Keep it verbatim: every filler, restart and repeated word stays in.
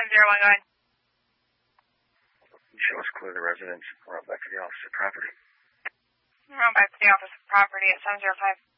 zero one, go ahead. Show us clear the residence. We're out back to the office of property. We're on back to the office of property at seven zero five.